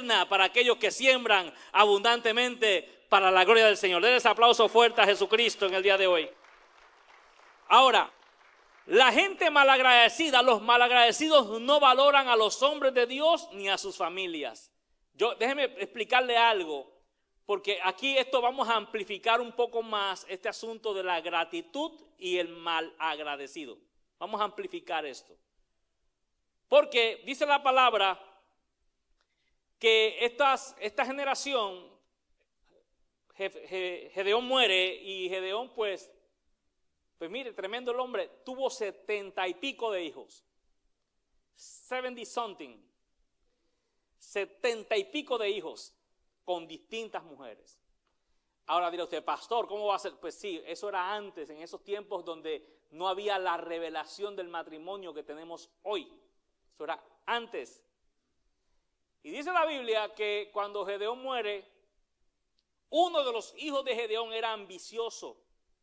eterna para aquellos que siembran abundantemente para la gloria del Señor. Denles aplauso fuerte a Jesucristo en el día de hoy. Ahora, la gente malagradecida, los malagradecidos no valoran a los hombres de Dios ni a sus familias. Déjeme explicarle algo, porque aquí esto vamos a amplificar un poco más este asunto de la gratitud y el malagradecido. Vamos a amplificar esto. Porque dice la palabra que esta generación, Gedeón muere y Gedeón pues mire, tremendo el hombre, tuvo 70 y pico de hijos. 70 something. 70 y pico de hijos con distintas mujeres. Ahora dirá usted, pastor, ¿cómo va a ser? Pues sí, eso era antes, en esos tiempos donde no había la revelación del matrimonio que tenemos hoy. Eso era antes. Y dice la Biblia que cuando Gedeón muere, uno de los hijos de Gedeón era ambicioso.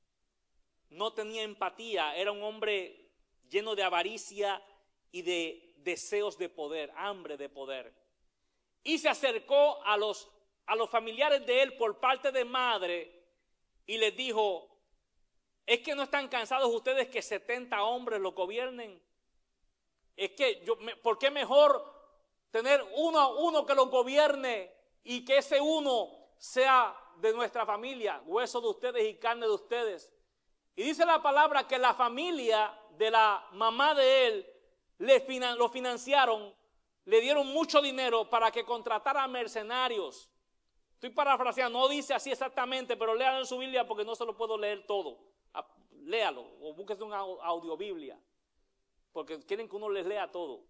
No tenía empatía, era un hombre lleno de avaricia y de deseos de poder, hambre de poder. Y se acercó a los familiares de él por parte de madre y les dijo, ¿es que no están cansados ustedes que 70 hombres lo gobiernen? Es que ¿por qué mejor tener uno que lo gobierne y que ese uno sea de nuestra familia, hueso de ustedes y carne de ustedes? Y dice la palabra que la familia de la mamá de él lo financiaron, le dieron mucho dinero para que contratara mercenarios. Estoy parafraseando, no dice así exactamente, pero léalo en su Biblia porque no se lo puedo leer todo. Léalo o búsquese una audiobiblia, porque quieren que uno les lea todo.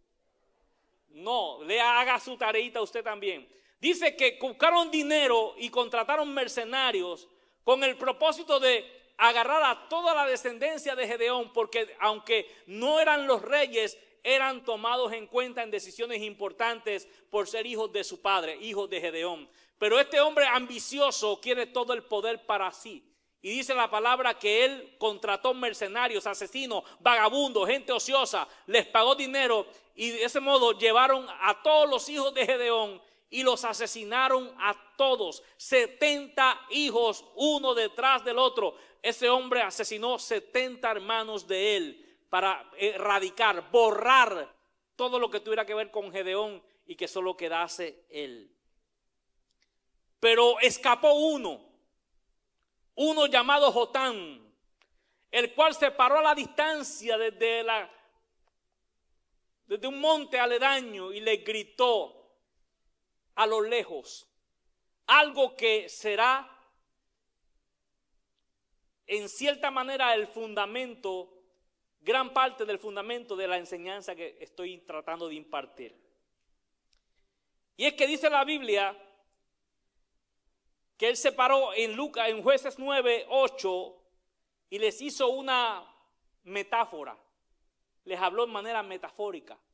No, haga su tareita usted también. Dice que buscaron dinero y contrataron mercenarios con el propósito de agarrar a toda la descendencia de Gedeón, porque aunque no eran los reyes, eran tomados en cuenta en decisiones importantes por ser hijos de su padre, hijos de Gedeón. Pero este hombre ambicioso quiere todo el poder para sí. Y dice la palabra que él contrató mercenarios, asesinos, vagabundos, gente ociosa, les pagó dinero y de ese modo llevaron a todos los hijos de Gedeón y los asesinaron a todos. 70 hijos, uno detrás del otro. Ese hombre asesinó 70 hermanos de él para erradicar, borrar todo lo que tuviera que ver con Gedeón y que solo quedase él. Pero escapó uno llamado Jotán, el cual se paró a la distancia desde un monte aledaño y le gritó a lo lejos algo que será en cierta manera el fundamento, gran parte del fundamento de la enseñanza que estoy tratando de impartir. Y es que dice la Biblia que él se paró en Jueces 9:8 y les hizo una metáfora. Les habló de manera metafórica.